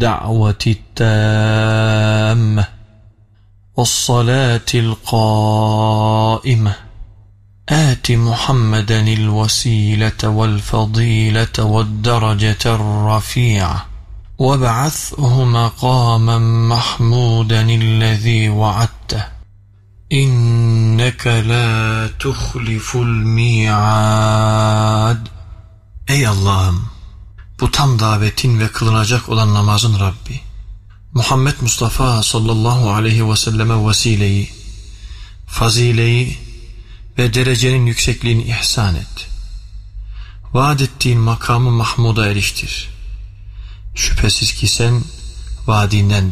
الدعوة التامة والصلاة القائمة آت محمدا الوسيلة والفضيلة والدرجة الرفيعة وابعثه مقاما محمودا الذي وعدته إنك لا تخلف الميعاد. Ey Allah'ım, bu tam davetin ve kılınacak olan namazın Rabbi, Muhammed Mustafa sallallahu aleyhi ve selleme vesileyi, fazileyi ve derecenin yüksekliğini ihsan et. Vaad ettiğin makamı Mahmud'a eriştir. Şüphesiz ki sen vaadinden